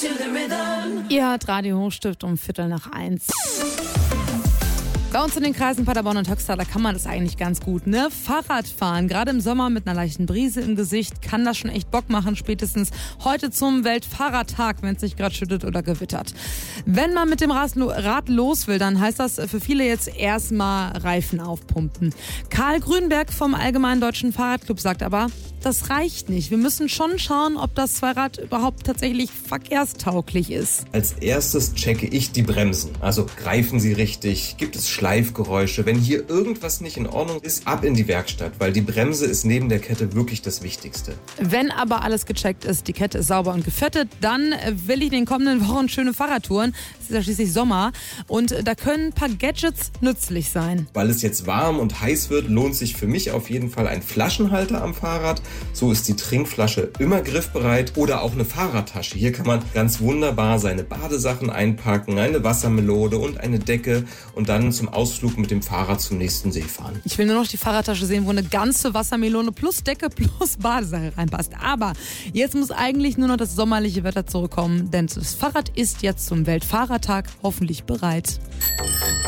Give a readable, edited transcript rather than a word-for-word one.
Ihr hört Radio Hochstift um 1:15. Bei uns in den Kreisen Paderborn und Höxter, da kann man das eigentlich ganz gut, ne? Fahrradfahren, gerade im Sommer mit einer leichten Brise im Gesicht, kann das schon echt Bock machen, spätestens heute zum Weltfahrradtag, wenn es nicht gerade schüttet oder gewittert. Wenn man mit dem Rad los will, dann heißt das für viele jetzt erstmal Reifen aufpumpen. Karl Grünberg vom Allgemeinen Deutschen Fahrradclub sagt aber, das reicht nicht. Wir müssen schon schauen, ob das Zweirad überhaupt tatsächlich verkehrstauglich ist. Als erstes checke ich die Bremsen. Also greifen sie richtig? Gibt es Schleifgeräusche? Wenn hier irgendwas nicht in Ordnung ist, ab in die Werkstatt, weil die Bremse ist neben der Kette wirklich das Wichtigste. Wenn aber alles gecheckt ist, die Kette ist sauber und gefettet, dann will ich in den kommenden Wochen schöne Fahrradtouren. Es ist ja schließlich Sommer und da können ein paar Gadgets nützlich sein. Weil es jetzt warm und heiß wird, lohnt sich für mich auf jeden Fall ein Flaschenhalter am Fahrrad. So ist die Trinkflasche immer griffbereit oder auch eine Fahrradtasche. Hier kann man ganz wunderbar seine Badesachen einpacken, eine Wassermelone und eine Decke und dann zum Ausflug mit dem Fahrrad zum nächsten See fahren. Ich will nur noch die Fahrradtasche sehen, wo eine ganze Wassermelone plus Decke plus Badesache reinpasst. Aber jetzt muss eigentlich nur noch das sommerliche Wetter zurückkommen, denn das Fahrrad ist jetzt zum Weltfahrradtag hoffentlich bereit.